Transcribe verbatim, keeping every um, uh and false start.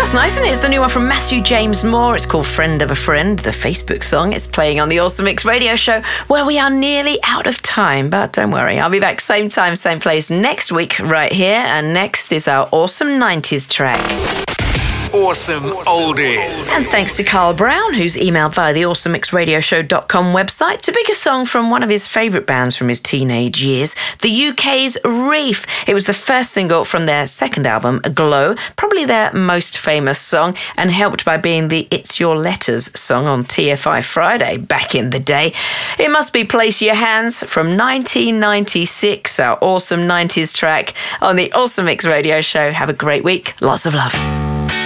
That's nice, isn't it? It's the new one from Matthew James Moore. It's called Friend of a Friend, the Facebook song. It's playing on the Awesome Mix radio show, where we are nearly out of time. But don't worry, I'll be back same time, same place next week right here. And next is our Awesome nineties track. Awesome Oldies. And thanks to Carl Brown, who's emailed via the awesome mix radio show dot com website to pick a song from one of his favourite bands from his teenage years, the U K's Reef. It was the first single from their second album, Glow, probably their most famous song, and helped by being the It's Your Letters song on T F I Friday back in the day. It must be Place Your Hands from nineteen ninety-six, our awesome nineties track on the Awesome Mix radio show. Have a great week. Lots of love.